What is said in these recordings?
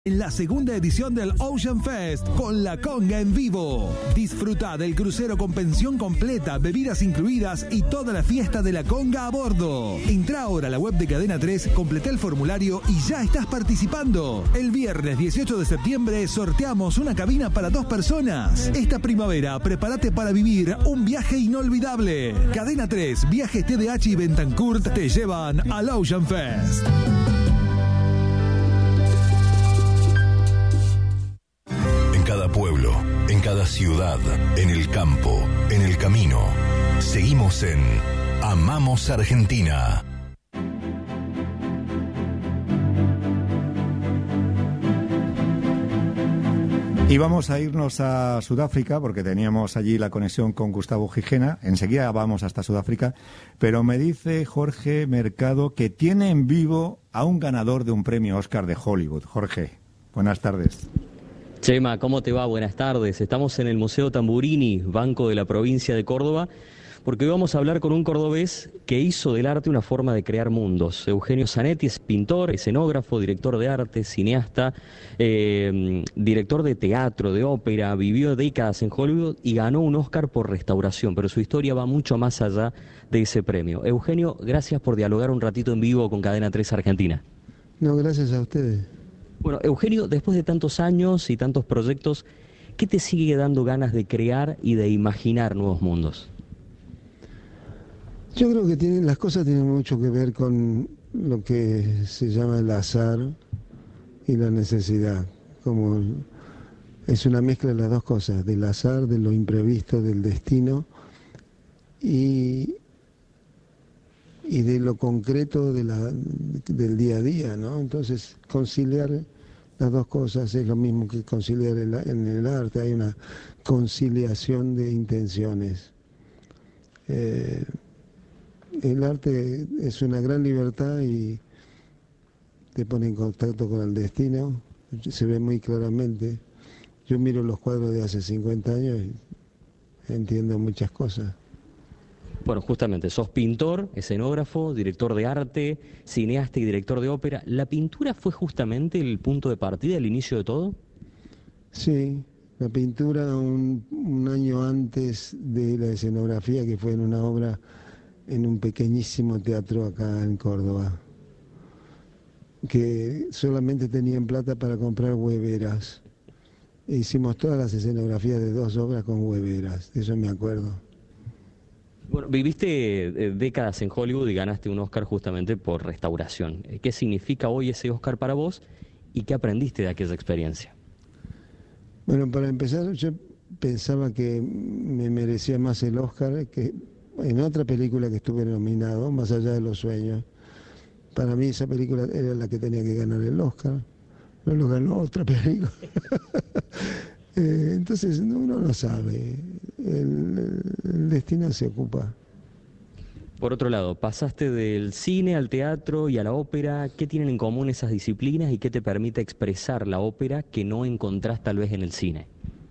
En la segunda edición del Ocean Fest con La Conga en vivo. Disfruta del crucero con pensión completa, bebidas incluidas y toda la fiesta de La Conga a bordo. Entra ahora a la web de Cadena 3, completa el formulario y ya estás participando. El viernes 18 de septiembre sorteamos una cabina para 2 personas. Esta primavera prepárate para vivir un viaje inolvidable. Cadena 3, Viajes TDH y Bentancourt te llevan al Ocean Fest. Cada pueblo, en cada ciudad, en el campo, en el camino. Seguimos en Amamos Argentina. Y vamos a irnos a Sudáfrica porque teníamos allí la conexión con Gustavo Gijena. Enseguida vamos hasta Sudáfrica. Pero me dice Jorge Mercado que tiene en vivo a un ganador de un premio Oscar de Hollywood. Jorge, buenas tardes. Chema, ¿cómo te va? Buenas tardes. Estamos en el Museo Tamburini, Banco de la Provincia de Córdoba, porque hoy vamos a hablar con un cordobés que hizo del arte una forma de crear mundos. Eugenio Zanetti es pintor, escenógrafo, director de arte, cineasta, director de teatro, de ópera, vivió décadas en Hollywood y ganó un Oscar por restauración, pero su historia va mucho más allá de ese premio. Eugenio, gracias por dialogar un ratito en vivo con Cadena 3 Argentina. No, gracias a ustedes. Bueno, Eugenio, después de tantos años y tantos proyectos, ¿qué te sigue dando ganas de crear y de imaginar nuevos mundos? Yo creo que las cosas tienen mucho que ver con lo que se llama el azar y la necesidad. Como es una mezcla de las dos cosas, del azar, de lo imprevisto, del destino y de lo concreto del día a día, ¿no? Entonces, conciliar las dos cosas es lo mismo que conciliar en el arte. Hay una conciliación de intenciones. El arte es una gran libertad y te pone en contacto con el destino. Se ve muy claramente. Yo miro los cuadros de hace 50 años y entiendo muchas cosas. Bueno, justamente, sos pintor, escenógrafo, director de arte, cineasta y director de ópera. ¿La pintura fue justamente el punto de partida, el inicio de todo? Sí, la pintura un año antes de la escenografía, que fue en una obra en un pequeñísimo teatro acá en Córdoba, que solamente tenían plata para comprar hueveras. E hicimos todas las escenografías de 2 obras con hueveras, de eso me acuerdo. Bueno, viviste décadas en Hollywood y ganaste un Oscar justamente por restauración. ¿Qué significa hoy ese Oscar para vos y qué aprendiste de aquella experiencia? Bueno, para empezar, yo pensaba que me merecía más el Oscar que en otra película que estuve nominado, Más allá de los sueños. Para mí esa película era la que tenía que ganar el Oscar, no lo ganó otra película. Entonces uno no sabe, el destino se ocupa. Por otro lado, pasaste del cine al teatro y a la ópera. ¿Qué tienen en común esas disciplinas y qué te permite expresar la ópera que no encontrás tal vez en el cine?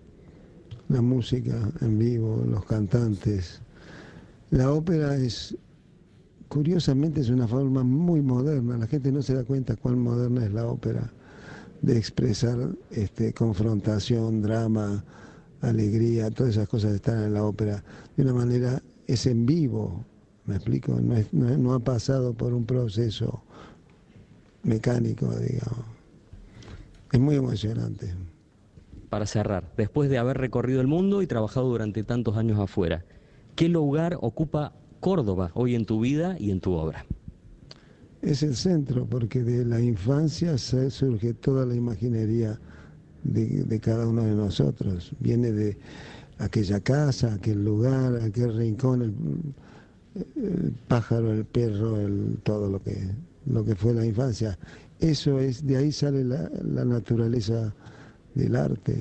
La música en vivo, los cantantes. La ópera curiosamente es una forma muy moderna. La gente no se da cuenta cuán moderna es la ópera, de expresar confrontación, drama, alegría, todas esas cosas están en la ópera. De una manera, es en vivo, ¿me explico? No ha pasado por un proceso mecánico, digamos. Es muy emocionante. Para cerrar, después de haber recorrido el mundo y trabajado durante tantos años afuera, ¿qué lugar ocupa Córdoba hoy en tu vida y en tu obra? Es el centro, porque de la infancia surge toda la imaginería de cada uno de nosotros. Viene de aquella casa, aquel lugar, aquel rincón, el pájaro, el perro, todo lo que fue la infancia. De ahí sale la naturaleza del arte,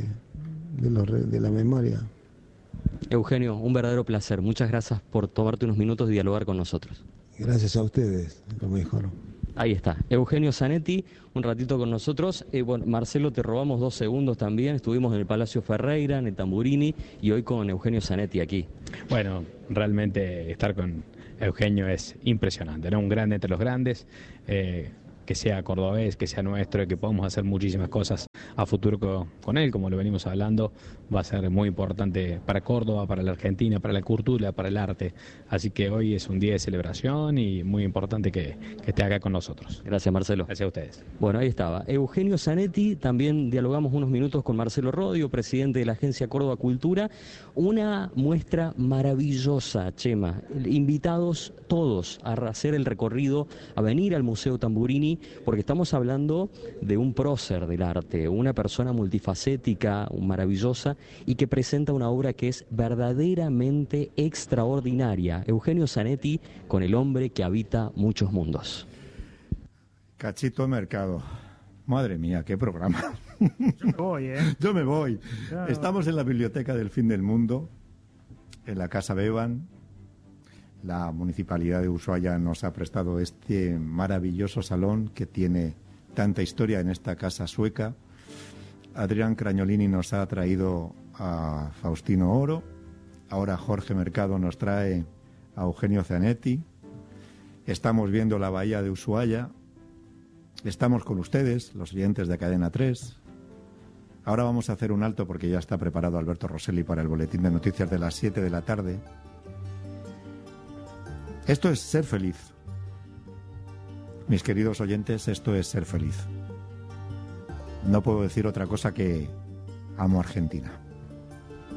de la memoria. Eugenio, un verdadero placer. Muchas gracias por tomarte unos minutos y dialogar con nosotros. Gracias a ustedes, lo mejor. Ahí está, Eugenio Zanetti, un ratito con nosotros. Bueno, Marcelo, te robamos 2 segundos también. Estuvimos en el Palacio Ferreira, en el Tamburini, y hoy con Eugenio Zanetti aquí. Bueno, realmente estar con Eugenio es impresionante, ¿no? Un grande entre los grandes, sea cordobés, que sea nuestro, y que podamos hacer muchísimas cosas a futuro con él, como lo venimos hablando. Va a ser muy importante para Córdoba, para la Argentina, para la cultura, para el arte. Así que hoy es un día de celebración y muy importante que esté acá con nosotros. Gracias, Marcelo. Gracias a ustedes. Bueno, ahí estaba. Eugenio Zanetti, también dialogamos unos minutos con Marcelo Rodio, presidente de la Agencia Córdoba Cultura. Una muestra maravillosa, Chema. Invitados todos a hacer el recorrido, a venir al Museo Tamburini, porque estamos hablando de un prócer del arte, una persona multifacética, maravillosa, y que presenta una obra que es verdaderamente extraordinaria. Eugenio Zanetti con el hombre que habita muchos mundos. Cachito Mercado. Madre mía, qué programa. Yo me voy, ¿eh? Yo me voy. Claro. Estamos en la Biblioteca del Fin del Mundo, en la Casa Bevan. La Municipalidad de Ushuaia nos ha prestado este maravilloso salón que tiene tanta historia en esta casa sueca. Adrián Cragnolini nos ha traído a Faustino Oro. Ahora Jorge Mercado nos trae a Eugenio Zanetti. Estamos viendo la bahía de Ushuaia. Estamos con ustedes, los oyentes de Cadena 3. Ahora vamos a hacer un alto porque ya está preparado Alberto Rosselli para el boletín de noticias de las 7 de la tarde. Esto es ser feliz. Mis queridos oyentes, esto es ser feliz. No puedo decir otra cosa que amo Argentina.